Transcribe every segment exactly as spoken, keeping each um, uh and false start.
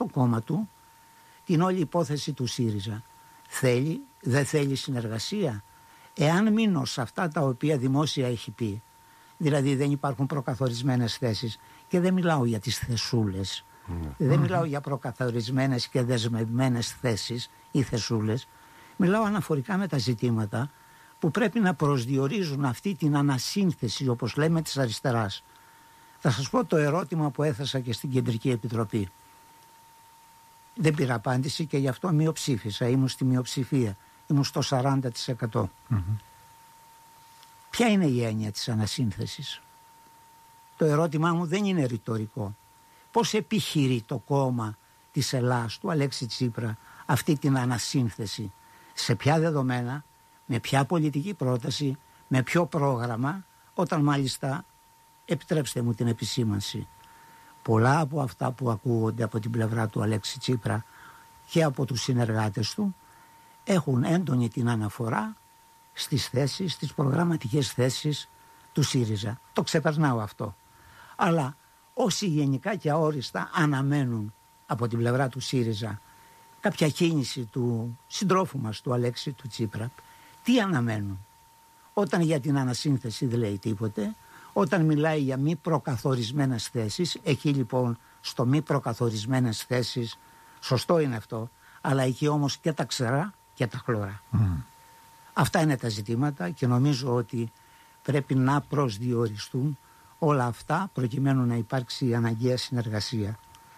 το κόμμα του την όλη υπόθεση του ΣΥΡΙΖΑ. Θέλει, δεν θέλει συνεργασία? Εάν μείνω σε αυτά τα οποία δημόσια έχει πει, δηλαδή δεν υπάρχουν προκαθορισμένες θέσεις, και δεν μιλάω για τις θεσούλες, mm. δεν μιλάω για προκαθορισμένες και δεσμευμένες θέσεις ή θεσούλες, μιλάω αναφορικά με τα ζητήματα που πρέπει να προσδιορίζουν αυτή την ανασύνθεση, όπως λέμε, της αριστεράς. Θα σας πω το ερώτημα που έθεσα και στην Κεντρική Επιτροπή. Δεν πήρα απάντηση και γι' αυτό μειοψήφισα. Ήμουν στη μειοψηφία. Ήμουν στο σαράντα τοις εκατό. Mm-hmm. Ποια είναι η έννοια της ανασύνθεσης? Το ερώτημά μου δεν είναι ρητορικό. Πώς επιχειρεί το κόμμα της Ελλάδας, του Αλέξη Τσίπρα, αυτή την ανασύνθεση? Σε ποια δεδομένα, με ποια πολιτική πρόταση, με ποιο πρόγραμμα, όταν μάλιστα, επιτρέψτε μου την επισήμανση, πολλά από αυτά που ακούγονται από την πλευρά του Αλέξη Τσίπρα και από τους συνεργάτες του έχουν έντονη την αναφορά στις θέσεις, στις προγραμματικές θέσεις του ΣΥΡΙΖΑ. Το ξεπερνάω αυτό. Αλλά όσοι γενικά και αόριστα αναμένουν από την πλευρά του ΣΥΡΙΖΑ κάποια κίνηση του συντρόφου μας, του Αλέξη του Τσίπρα, τι αναμένουν? Όταν για την ανασύνθεση δεν λέει τίποτε, όταν μιλάει για μη προκαθορισμένες θέσεις, εκεί λοιπόν στο μη προκαθορισμένες θέσεις, σωστό είναι αυτό, αλλά εκεί όμως και τα ξερά και τα χλωρά. Mm. Αυτά είναι τα ζητήματα και νομίζω ότι πρέπει να προσδιοριστούν όλα αυτά προκειμένου να υπάρξει η αναγκαία συνεργασία.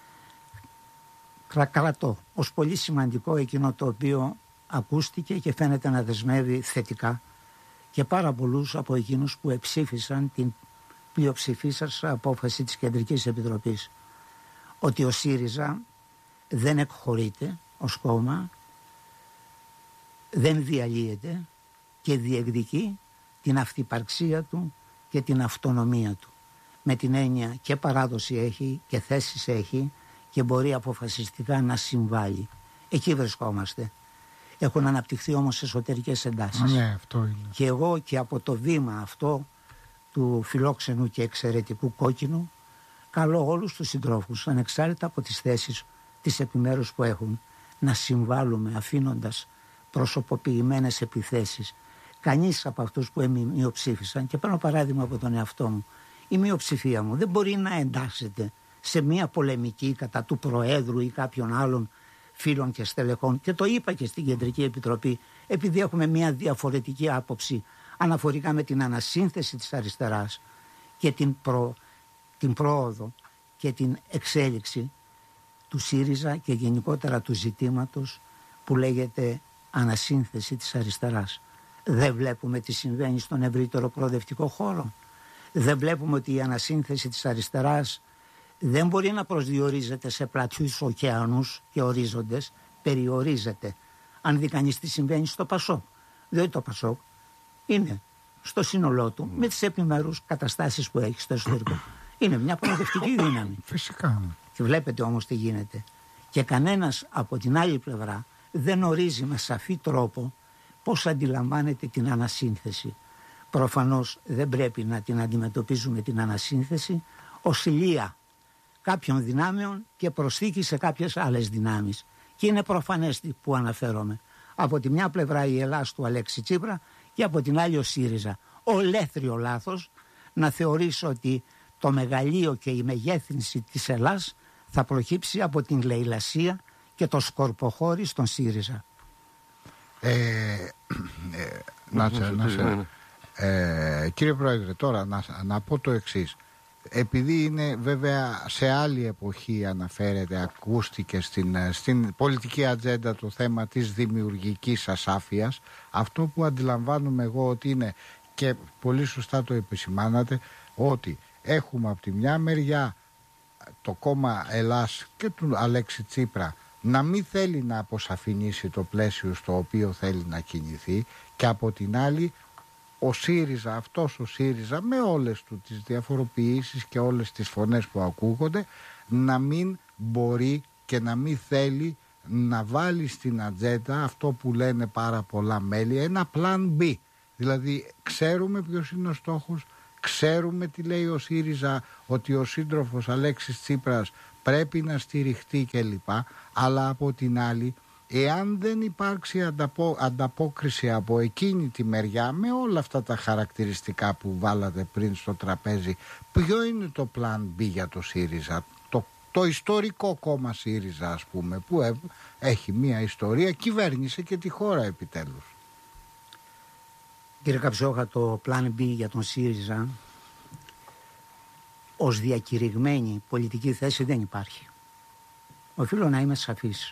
Κρατώ ως πολύ σημαντικό εκείνο το οποίο ακούστηκε και φαίνεται να δεσμεύει θετικά και πάρα πολλούς από εκείνους που εψήφισαν την πλειοψηφίσας απόφαση της Κεντρικής Επιτροπής, ότι ο ΣΥΡΙΖΑ δεν εκχωρείται ως κόμμα, δεν διαλύεται και διεκδικεί την αυτυπαρξία του και την αυτονομία του. Με την έννοια και παράδοση έχει και θέσεις έχει και μπορεί αποφασιστικά να συμβάλλει. Εκεί βρισκόμαστε. Έχουν αναπτυχθεί όμως εσωτερικές εντάσεις. Ναι, αυτό είναι. Και εγώ και από το βήμα αυτό του φιλόξενου και εξαιρετικού κόκκινου καλώ όλους τους συντρόφους, ανεξάρτητα από τις θέσεις τις επιμέρους που έχουν, να συμβάλλουμε αφήνοντας προσωποποιημένες επιθέσεις. Κανείς από αυτούς που μειοψήφισαν, και παίρνω παράδειγμα από τον εαυτό μου, η μειοψηφία μου δεν μπορεί να εντάσσεται σε μια πολεμική κατά του Προέδρου ή κάποιων άλλων φίλων και στελεχών, και το είπα και στην Κεντρική Επιτροπή, επειδή έχουμε μια διαφορετική άποψη αναφορικά με την ανασύνθεση της αριστεράς και την, προ, την πρόοδο και την εξέλιξη του ΣΥΡΙΖΑ και γενικότερα του ζητήματος που λέγεται ανασύνθεση της αριστεράς. Δεν βλέπουμε τι συμβαίνει στον ευρύτερο προοδευτικό χώρο? Δεν βλέπουμε ότι η ανασύνθεση της αριστεράς δεν μπορεί να προσδιορίζεται σε πλατιούς ωκεανούς και ορίζοντες, περιορίζεται. Αν δει κανείς τι συμβαίνει στο ΠΑΣΟΚ, διότι το ΠΑΣΟΚ είναι στο σύνολό του, με τις επιμέρους καταστάσεις που έχει στο εσωτερικό, είναι μια προοδευτική δύναμη. Φυσικά. Και βλέπετε όμως τι γίνεται. Και κανένας από την άλλη πλευρά δεν ορίζει με σαφή τρόπο πώς αντιλαμβάνεται την ανασύνθεση. Προφανώς δεν πρέπει να την αντιμετωπίζουμε την ανασύνθεση ως ηλία κάποιων δυνάμεων και προσθήκη σε κάποιες άλλες δυνάμεις. Και είναι προφανές που αναφέρομαι. Από τη μια πλευρά η Ελλάς του Αλέξη Τσίπρα και από την άλλη ο ΣΥΡΙΖΑ. Ολέθριο λάθος να θεωρείς ότι το μεγαλείο και η μεγέθυνση της Ελλάς θα προκύψει από την λαιλασία και το σκορποχώρι στον ΣΥΡΙΖΑ. Ε, ε, να, να, να, ε, κύριε Πρόεδρε, τώρα να, να πω το εξής. Επειδή είναι βέβαια σε άλλη εποχή αναφέρεται, ακούστηκε στην, στην πολιτική ατζέντα το θέμα της δημιουργικής ασάφειας, αυτό που αντιλαμβάνομαι εγώ ότι είναι, και πολύ σωστά το επισημάνατε, ότι έχουμε από τη μια μεριά το κόμμα Ελλάς και του Αλέξη Τσίπρα να μην θέλει να αποσαφηνίσει το πλαίσιο στο οποίο θέλει να κινηθεί, και από την άλλη ο ΣΥΡΙΖΑ, αυτός ο ΣΥΡΙΖΑ με όλες του τις διαφοροποιήσεις και όλες τις φωνές που ακούγονται, να μην μπορεί και να μην θέλει να βάλει στην ατζέντα αυτό που λένε πάρα πολλά μέλη, ένα plan B. Δηλαδή ξέρουμε ποιος είναι ο στόχος, ξέρουμε τι λέει ο ΣΥΡΙΖΑ, ότι ο σύντροφος Αλέξης Τσίπρας πρέπει να στηριχτεί κλπ. Αλλά από την άλλη, εάν δεν υπάρξει ανταπο, ανταπόκριση από εκείνη τη μεριά με όλα αυτά τα χαρακτηριστικά που βάλατε πριν στο τραπέζι, ποιο είναι το plan B για το ΣΥΡΙΖΑ, το, το ιστορικό κόμμα ΣΥΡΙΖΑ, ας πούμε, που ε, έχει μια ιστορία, κυβέρνησε και τη χώρα επιτέλους? Κύριε Καψόχα, το plan B για τον ΣΥΡΙΖΑ ως διακηρυγμένη πολιτική θέση δεν υπάρχει. Οφείλω να είμαι σαφής.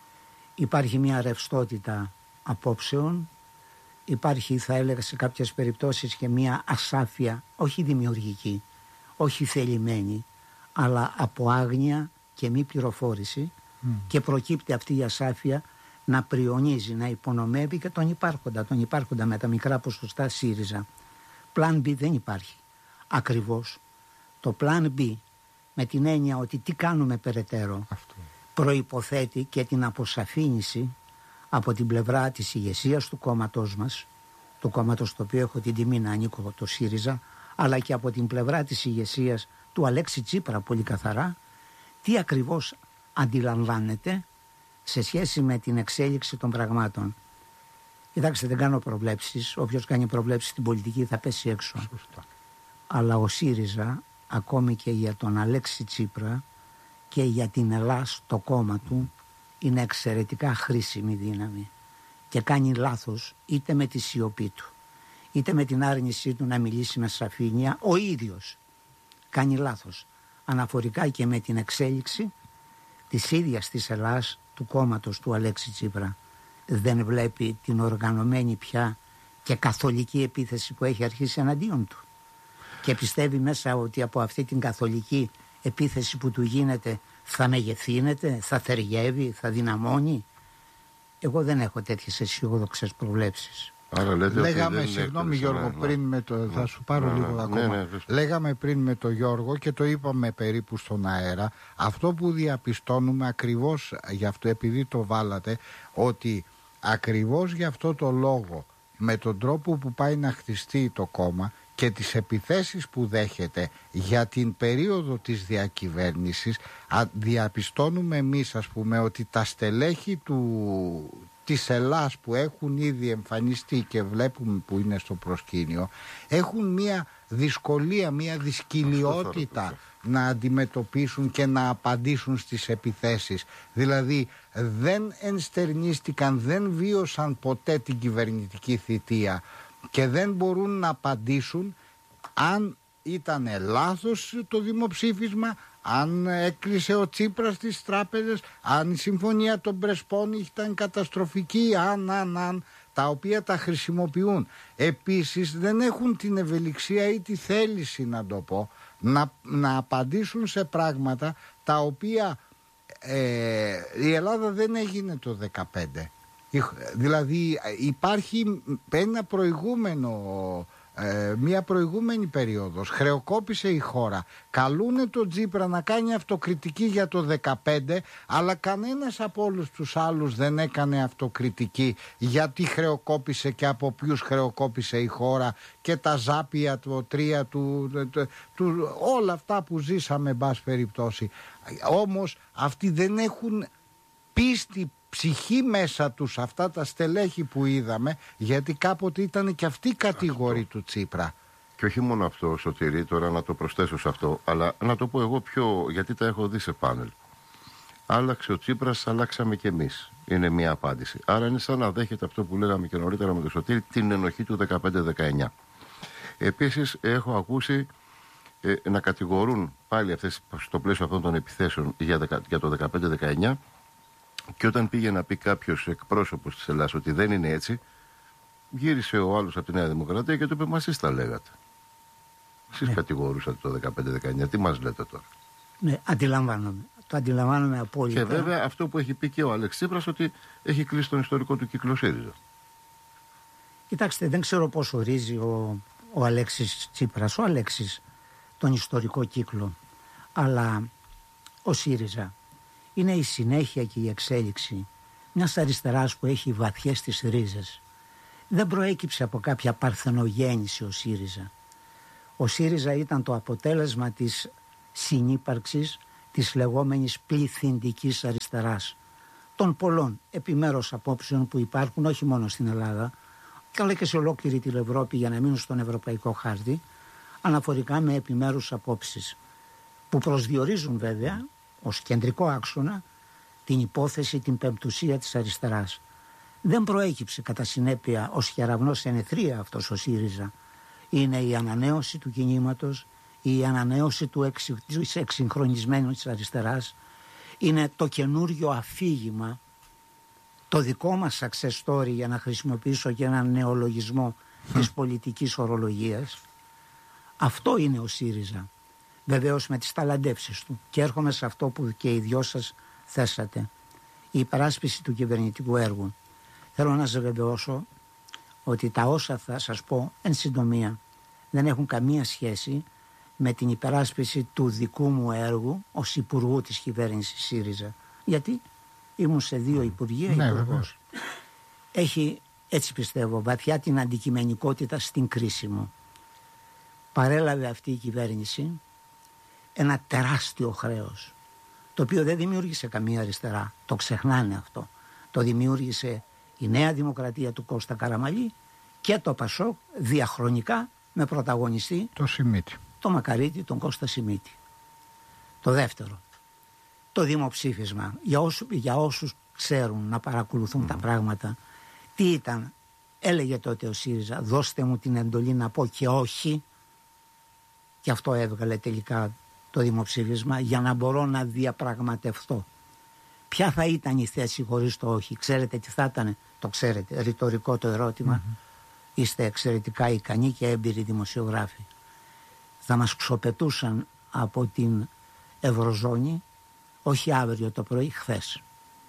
Υπάρχει μια ρευστότητα απόψεων, υπάρχει, θα έλεγα, σε κάποιες περιπτώσεις και μια ασάφεια, όχι δημιουργική, όχι θελημένη, αλλά από άγνοια και μη πληροφόρηση, mm. και προκύπτει αυτή η ασάφεια να πριονίζει, να υπονομεύει και τον υπάρχοντα, τον υπάρχοντα με τα μικρά ποσοστά ΣΥΡΙΖΑ. Plan B δεν υπάρχει. Ακριβώς το Plan B, με την έννοια ότι τι κάνουμε περαιτέρω, αυτό προϋποθέτει και την αποσαφήνιση από την πλευρά της ηγεσίας του κόμματός μας, του κόμματος στο οποίο έχω την τιμή να ανήκω, το ΣΥΡΙΖΑ, αλλά και από την πλευρά της ηγεσίας του Αλέξη Τσίπρα, πολύ καθαρά, τι ακριβώς αντιλαμβάνεται σε σχέση με την εξέλιξη των πραγμάτων. Κοιτάξτε, δεν κάνω προβλέψεις. Όποιος κάνει προβλέψεις στην πολιτική θα πέσει έξω. Σωστά. Αλλά ο ΣΥΡΙΖΑ, ακόμη και για τον Αλέξη Τσίπρα και για την Ελλάς, το κόμμα του, είναι εξαιρετικά χρήσιμη δύναμη. Και κάνει λάθος είτε με τη σιωπή του, είτε με την άρνησή του να μιλήσει με σαφήνεια. Ο ίδιος κάνει λάθος αναφορικά και με την εξέλιξη της ίδιας της Ελλάς, του κόμματος του Αλέξη Τσίπρα. Δεν βλέπει την οργανωμένη πια και καθολική επίθεση που έχει αρχίσει εναντίον του. Και πιστεύει μέσα ότι από αυτή την καθολική επίθεση που του γίνεται θα μεγεθύνεται, θα θεργεύει, θα δυναμώνει. Εγώ δεν έχω τέτοιες αισιόδοξες προβλέψεις. Άρα λέτε Λέγαμε, ότι συγγνώμη Γιώργο, ναι, πριν με το, ναι, θα σου πάρω ναι, λίγο ναι, ακόμα. Ναι, ναι, Λέγαμε πριν με τον Γιώργο και το είπαμε περίπου στον αέρα, αυτό που διαπιστώνουμε ακριβώς γι' αυτό, επειδή το βάλατε, ότι ακριβώς γι' αυτό το λόγο, με τον τρόπο που πάει να χτιστεί το κόμμα και τις επιθέσεις που δέχεται για την περίοδο της διακυβέρνησης, διαπιστώνουμε εμείς, ας πούμε, ότι τα στελέχη του, της Ελλάς που έχουν ήδη εμφανιστεί και βλέπουμε που είναι στο προσκήνιο, έχουν μια δυσκολία, μια δυσκολιότητα να αντιμετωπίσουν και να απαντήσουν στις επιθέσεις. Δηλαδή δεν ενστερνίστηκαν, δεν βίωσαν ποτέ την κυβερνητική θητεία και δεν μπορούν να απαντήσουν αν ήταν λάθος το δημοψήφισμα, αν έκλεισε ο Τσίπρας τις τράπεζες, αν η συμφωνία των Πρεσπών ήταν καταστροφική, αν, αν, αν, τα οποία τα χρησιμοποιούν. Επίσης δεν έχουν την ευελιξία ή τη θέληση, να το πω, να, να απαντήσουν σε πράγματα τα οποία ε, η Ελλάδα δεν έγινε το δεκαπέντε. Δηλαδή υπάρχει ένα προηγούμενο, ε, μια προηγούμενη περίοδος, χρεοκόπησε η χώρα. Καλούνε τον Τσίπρα να κάνει αυτοκριτική για το δεκαπέντε, αλλά κανένας από όλους τους άλλους δεν έκανε αυτοκριτική γιατί χρεοκόπησε και από ποιους χρεοκόπησε η χώρα και τα ζάπια το τρία του, του, του, όλα αυτά που ζήσαμε εν πάση περιπτώσει. Όμως αυτοί δεν έχουν πίστη, ψυχή μέσα τους, αυτά τα στελέχη που είδαμε, γιατί κάποτε ήταν και αυτή η κατηγορή του Τσίπρα. Και όχι μόνο αυτό, Σωτήρη, τώρα να το προσθέσω σε αυτό, αλλά να το πω εγώ πιο, γιατί τα έχω δει σε πάνελ. Άλλαξε ο Τσίπρας, αλλάξαμε κι εμείς. Είναι μια απάντηση. Άρα είναι σαν να δέχεται αυτό που λέγαμε και νωρίτερα με τον Σωτήρη, την ενοχή του δεκαπέντε δεκαεννιά. Επίσης έχω ακούσει ε, να κατηγορούν πάλι αυτές, στο πλαίσιο αυτών των επιθέσεων για, δεκα, για το δεκαπέντε δεκαεννιά. Και όταν πήγε να πει κάποιος εκπρόσωπος της Ελλάδας ότι δεν είναι έτσι, γύρισε ο άλλος από τη Νέα Δημοκρατία και του είπε: μα εσείς τα λέγατε. Εσείς ναι. κατηγορούσατε το δεκαπέντε δεκαεννιά. Τι μας λέτε τώρα? Ναι, αντιλαμβάνομαι. Το αντιλαμβάνομαι απόλυτα. Και βέβαια αυτό που έχει πει και ο Αλέξης Τσίπρας, ότι έχει κλείσει τον ιστορικό του κύκλο ΣΥΡΙΖΑ. Κοιτάξτε, δεν ξέρω πώς ορίζει ο, ο Αλέξης Τσίπρας, ο Αλέξης, τον ιστορικό κύκλο. Αλλά ο ΣΥΡΙΖΑ είναι η συνέχεια και η εξέλιξη μιας αριστεράς που έχει βαθιές τις ρίζες. Δεν προέκυψε από κάποια παρθενογέννηση ο ΣΥΡΙΖΑ. Ο ΣΥΡΙΖΑ ήταν το αποτέλεσμα της συνύπαρξης της λεγόμενης πληθυντικής αριστεράς, των πολλών επιμέρους απόψεων που υπάρχουν όχι μόνο στην Ελλάδα, αλλά και σε ολόκληρη την Ευρώπη, για να μείνουν στον ευρωπαϊκό χάρτη, αναφορικά με επιμέρους απόψεις, που προσδιορίζουν βέβαια ως κεντρικό άξονα την υπόθεση, την πεμπτουσία της αριστεράς. Δεν προέκυψε κατά συνέπεια ως χεραβνός ενεθρία αυτός ο ΣΥΡΙΖΑ. Είναι η ανανέωση του κινήματος, η ανανέωση του εξ, της εξυγχρονισμένης αριστεράς, είναι το καινούριο αφήγημα, το δικό μας success story, για να χρησιμοποιήσω και έναν νεολογισμό της πολιτικής ορολογίας. Αυτό είναι ο ΣΥΡΙΖΑ, βεβαίως με τις ταλαντεύσεις του. Και έρχομαι σε αυτό που και οι δυο σας θέσατε, η υπεράσπιση του κυβερνητικού έργου. Θέλω να σας βεβαιώσω ότι τα όσα θα σας πω εν συντομία δεν έχουν καμία σχέση με την υπεράσπιση του δικού μου έργου ως υπουργού της κυβέρνησης ΣΥΡΙΖΑ. Γιατί ήμουν σε δύο υπουργεία ναι, υπουργός. Έχει, έτσι πιστεύω, βαθιά την αντικειμενικότητα στην κρίση μου. Παρέλαβε αυτή η κυβέρνηση ένα τεράστιο χρέος, το οποίο δεν δημιούργησε καμία αριστερά. Το ξεχνάνε αυτό. Το δημιούργησε η Νέα Δημοκρατία του Κώστα Καραμαλή και το ΠΑΣΟΚ διαχρονικά με πρωταγωνιστή το Σιμίτη. Το Μακαρίτη, τον Κώστα Σιμίτη. Το δεύτερο, το δημοψήφισμα. Για όσους, για όσους ξέρουν να παρακολουθούν mm. τα πράγματα, τι ήταν, έλεγε τότε ο ΣΥΡΙΖΑ, δώστε μου την εντολή να πω και όχι, και αυτό έβγαλε τελικά το δημοψήφισμα, για να μπορώ να διαπραγματευτώ. Ποια θα ήταν η θέση χωρίς το όχι? Ξέρετε τι θα ήταν? Το ξέρετε, ρητορικό το ερώτημα. Mm-hmm. Είστε εξαιρετικά ικανοί και έμπειροι δημοσιογράφοι. Θα μας ξοπετούσαν από την Ευρωζώνη, όχι αύριο το πρωί, χθες.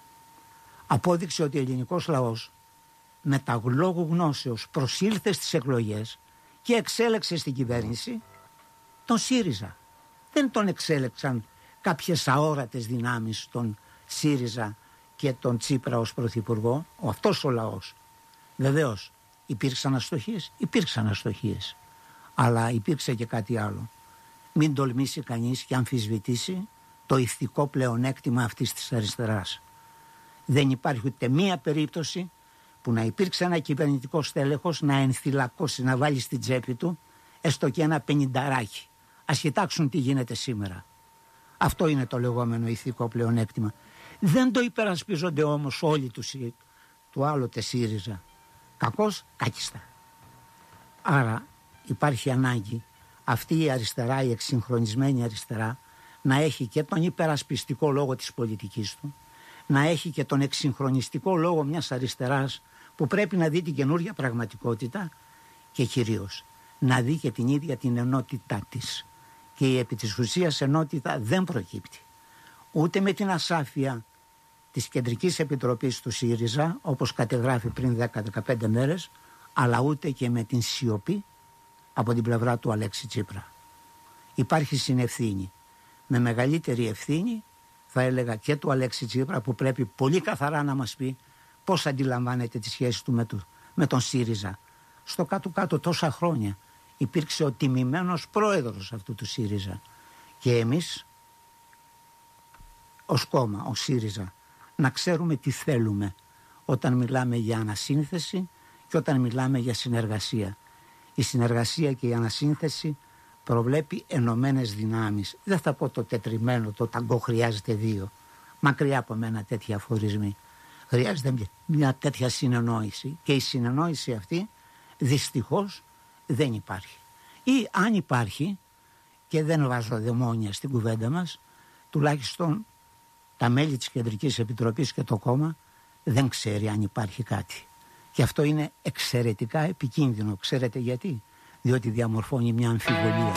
Απόδειξε ότι ο ελληνικός λαός με τα λόγου γνώσεως προσήλθε στις εκλογές και εξέλεξε στην κυβέρνηση τον ΣΥΡΙΖΑ. Δεν τον εξέλεξαν κάποιες αόρατες δυνάμεις τον ΣΥΡΙΖΑ και τον Τσίπρα ως πρωθυπουργό. Ο αυτός ο λαός. Βεβαίως υπήρξαν αστοχίες, υπήρξαν αστοχίες. Αλλά υπήρξε και κάτι άλλο. Μην τολμήσει κανείς και αμφισβητήσει το ηθικό πλεονέκτημα αυτής της αριστεράς. Δεν υπάρχει ούτε μία περίπτωση που να υπήρξε ένα κυβερνητικό στέλεχος να ενθυλακώσει, να βάλει στην τσέπη του έστω και ένα πενηνταράκι. Ας κοιτάξουν τι γίνεται σήμερα. Αυτό είναι το λεγόμενο ηθικό πλεονέκτημα. Δεν το υπερασπίζονται όμως όλοι του, του άλλοτε ΣΥΡΙΖΑ. Κακώς, κάκιστα. Άρα υπάρχει ανάγκη αυτή η αριστερά, η εξυγχρονισμένη αριστερά, να έχει και τον υπερασπιστικό λόγο της πολιτικής του, να έχει και τον εξυγχρονιστικό λόγο μιας αριστεράς που πρέπει να δει την καινούργια πραγματικότητα και κυρίως να δει και την ίδια την ενότητά της. Και η επί της ουσίας ενότητα δεν προκύπτει ούτε με την ασάφεια της Κεντρικής Επιτροπής του ΣΥΡΙΖΑ, όπως κατεγράφει πριν δέκα με δεκαπέντε μέρες, αλλά ούτε και με την σιωπή από την πλευρά του Αλέξη Τσίπρα. Υπάρχει συνευθύνη. Με μεγαλύτερη ευθύνη θα έλεγα και του Αλέξη Τσίπρα, που πρέπει πολύ καθαρά να μας πει πώς αντιλαμβάνεται τη σχέση του με, του, με τον ΣΥΡΙΖΑ. Στο κάτω-κάτω τόσα χρόνια υπήρξε ο τιμημένος πρόεδρος αυτού του ΣΥΡΙΖΑ. Και εμείς ως κόμμα, ως ΣΥΡΙΖΑ, να ξέρουμε τι θέλουμε όταν μιλάμε για ανασύνθεση και όταν μιλάμε για συνεργασία. Η συνεργασία και η ανασύνθεση προβλέπει ενωμένες δυνάμεις. Δεν θα πω το τετριμένο, το ταγκό χρειάζεται δύο. Μακριά από μένα τέτοια αφορισμοί. Χρειάζεται μια τέτοια συνεννόηση. Και η συνεννόηση αυτή δυστυχώς δεν υπάρχει. Ή αν υπάρχει, και δεν βάζω δαιμόνια στην κουβέντα μας, τουλάχιστον τα μέλη της Κεντρικής Επιτροπής και το κόμμα δεν ξέρει αν υπάρχει κάτι. Και αυτό είναι εξαιρετικά επικίνδυνο. Ξέρετε γιατί? Διότι διαμορφώνει μια αμφιβολία.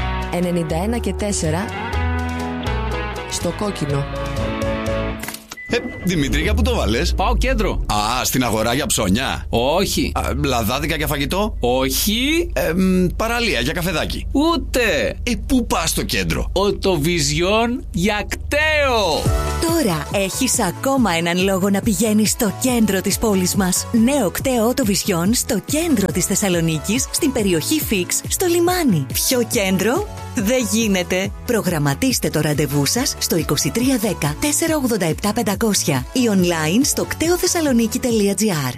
ενενήντα ένα και τέσσερα στο κόκκινο. Ε, Δημήτρη, για πού το βάλες? Πάω κέντρο. Α, στην αγορά για ψώνια. Όχι. Α, λαδάδικα για φαγητό. Όχι. Ε, μ, παραλία για καφεδάκι. Ούτε. Ε, πού πας στο κέντρο? Οτοβιζιόν για κταίο. Τώρα έχεις ακόμα έναν λόγο να πηγαίνεις στο κέντρο της πόλης μας. Νέο κταίο Οτοβιζιόν στο κέντρο της Θεσσαλονίκης, στην περιοχή Φίξ, στο λιμάνι. Ποιο κέντρο? Δεν γίνεται. Προγραμματίστε το ραντεβού σας στο είκοσι τρία δέκα τετρακόσια ογδόντα επτά πεντακόσια ή online στο κτέοθεσσαλονίκη τελεία τζι άρ.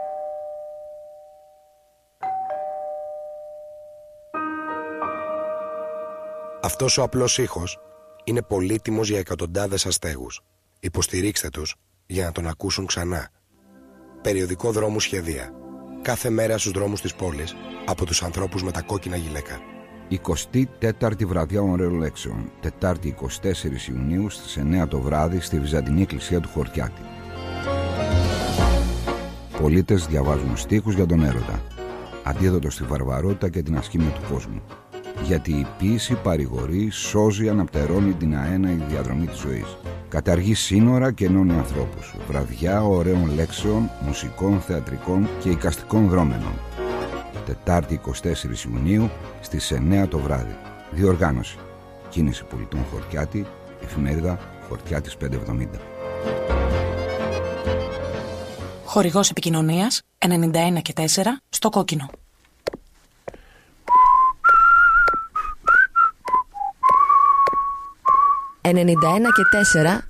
Αυτός ο απλός ήχος είναι πολύτιμος για εκατοντάδες αστέγους. Υποστηρίξτε τους για να τον ακούσουν ξανά. Περιοδικό Δρόμου Σχεδία. Κάθε μέρα στους δρόμους της πόλης από τους ανθρώπους με τα κόκκινα γυλαίκα. εικοστή τέταρτη βραδιά ωραίων λέξεων. Τετάρτη εικοστή τέσσερις Ιουνίου στις εννιά το βράδυ στη Βυζαντινή Εκκλησία του Χορκιάτη. Πολίτες διαβάζουν στίχους για τον έρωτα. Αντίδοτο στη βαρβαρότητα και την ασκήμια του κόσμου. Γιατί η ποίηση παρηγορεί, σώζει, αναπτερώνει την αέναη διαδρομή της ζωής. Καταργεί σύνορα και ενώνει ανθρώπους. Βραδιά ωραίων λέξεων, μουσικών, θεατρικών και εικαστικών δρόμενων. Τετάρτη εικοστή τέσσερις Ιουνίου στις εννιά το βράδυ. Διοργάνωση. Κίνηση Πολιτών Χορκιάτη, εφημερίδα Χορκιάτης πεντακόσια εβδομήντα. Χορηγός επικοινωνίας ενενήντα ένα και τέσσερα στο κόκκινο. ενενήντα ένα και τέσσερα